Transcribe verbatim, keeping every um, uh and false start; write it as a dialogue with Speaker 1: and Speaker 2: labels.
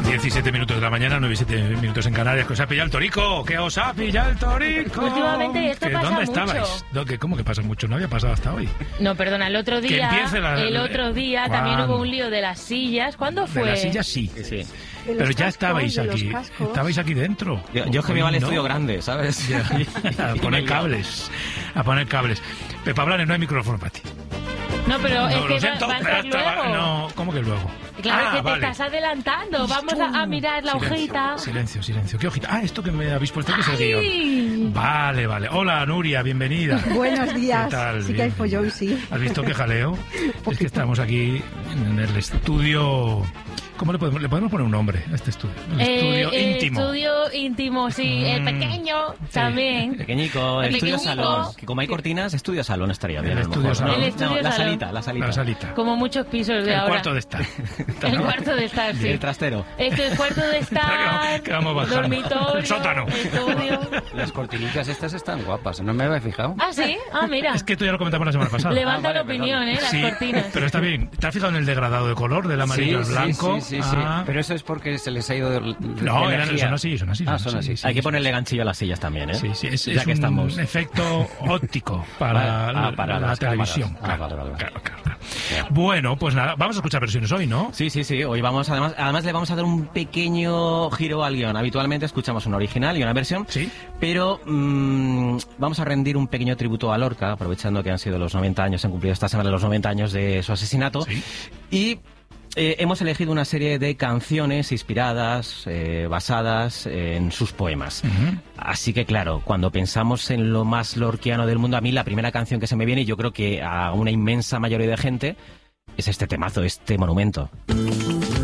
Speaker 1: diecisiete minutos de la mañana, nueve y siete minutos en Canarias. ¿Que os ha pillado el torico? ¿Que os ha pillado el torico?
Speaker 2: Últimamente esto pasa
Speaker 1: ¿Dónde
Speaker 2: mucho.
Speaker 1: estabais? ¿Dónde, ¿Cómo que pasa mucho? No había pasado hasta hoy.
Speaker 2: No, perdona, el otro día,
Speaker 1: la,
Speaker 2: el otro día
Speaker 1: ¿cuándo?
Speaker 2: también hubo un lío de las sillas. ¿Cuándo fue?
Speaker 1: De las sillas sí.
Speaker 3: Sí.
Speaker 1: Pero ya estabais aquí. Estabais aquí dentro.
Speaker 3: Yo, yo es que me iba al
Speaker 1: no.
Speaker 3: estudio grande, ¿sabes?
Speaker 1: Ya, a poner cables. A poner cables. Pepa Blanes, no hay micrófono para ti.
Speaker 2: No, pero
Speaker 1: No,
Speaker 2: es
Speaker 1: lo
Speaker 2: que
Speaker 1: siento,
Speaker 2: va, va a entrar
Speaker 1: pero estaba-
Speaker 2: luego.
Speaker 1: No, ¿cómo que luego?
Speaker 2: Claro
Speaker 1: Ah,
Speaker 2: que te
Speaker 1: vale.
Speaker 2: estás adelantando. Vamos a, a mirar la
Speaker 1: Silencio,
Speaker 2: hojita.
Speaker 1: Silencio, silencio. ¿Qué hojita? Ah, esto que me habéis puesto que es el guión.
Speaker 2: ¡Ay!
Speaker 1: Vale, vale. Hola, Nuria, bienvenida.
Speaker 4: Buenos días.
Speaker 1: ¿Qué tal?
Speaker 4: Sí que hay follón, sí.
Speaker 1: ¿Has visto qué jaleo? Es que estamos aquí en el estudio... ¿Cómo le podemos, le podemos poner un nombre a este estudio? El estudio
Speaker 2: Eh,
Speaker 1: íntimo.
Speaker 2: Estudio íntimo, sí. El
Speaker 1: Mm,
Speaker 2: pequeño
Speaker 1: sí.
Speaker 2: también.
Speaker 3: Pequeñico,
Speaker 2: El
Speaker 3: estudio
Speaker 2: pequeñico.
Speaker 3: salón. Que como hay cortinas, estudio salón estaría bien.
Speaker 1: El
Speaker 3: a lo
Speaker 1: estudio
Speaker 3: mejor, ¿no?
Speaker 1: salón.
Speaker 2: El estudio
Speaker 3: No, la
Speaker 2: salón.
Speaker 3: salita, la salita.
Speaker 1: La salita.
Speaker 2: Como muchos pisos de
Speaker 1: El
Speaker 2: ahora.
Speaker 1: cuarto de estar.
Speaker 2: El cuarto de estar, sí.
Speaker 3: El trastero.
Speaker 2: Este es cuarto de estar.
Speaker 1: Que vamos bajando.
Speaker 2: Dormitorio.
Speaker 1: El sótano.
Speaker 2: Estudio.
Speaker 5: Las cortinitas estas están guapas, no me había fijado.
Speaker 2: Ah, sí. Ah, mira.
Speaker 1: Es que esto ya lo comentamos la semana pasada.
Speaker 2: Levanta
Speaker 5: Ah, vale,
Speaker 2: la opinión, ¿eh? Las
Speaker 1: Sí,
Speaker 2: cortinas.
Speaker 1: pero está bien. ¿Te has fijado en el degradado de color del amarillo
Speaker 5: Sí,
Speaker 1: al blanco?
Speaker 5: Sí, sí, sí,
Speaker 1: Ah.
Speaker 5: sí. Pero eso es porque se les ha ido de, de
Speaker 1: No, eran-
Speaker 5: energía.
Speaker 1: son así, son así.
Speaker 5: Ah, son así.
Speaker 1: sí,
Speaker 3: Hay que
Speaker 1: sí,
Speaker 3: ponerle
Speaker 1: sí.
Speaker 3: ganchillo a las sillas también, ¿eh?
Speaker 1: Sí, sí, es,
Speaker 3: ya
Speaker 1: es
Speaker 3: que
Speaker 1: un
Speaker 3: estamos.
Speaker 1: efecto óptico para,
Speaker 5: Ah,
Speaker 1: la,
Speaker 5: para
Speaker 1: la
Speaker 5: las
Speaker 1: televisión.
Speaker 5: cámaras. Ah,
Speaker 1: Claro,
Speaker 5: vale, vale, vale.
Speaker 1: claro, claro, claro. Bueno, pues nada, vamos a escuchar versiones hoy, ¿no?
Speaker 3: Sí, sí, sí. Hoy vamos, además, además le vamos a dar un pequeño giro al guión. Habitualmente escuchamos una original y una versión.
Speaker 1: Sí.
Speaker 3: Pero mmm, vamos a rendir un pequeño tributo a Lorca, aprovechando que han sido los noventa años, se han cumplido esta semana los noventa años de su asesinato.
Speaker 1: Sí.
Speaker 3: Y eh, hemos elegido una serie de canciones inspiradas, eh, basadas en sus poemas.
Speaker 1: Ujú.
Speaker 3: Así que claro, cuando pensamos en lo más lorquiano del mundo, a mí la primera canción que se me viene, y yo creo que a una inmensa mayoría de gente, es este temazo, este monumento.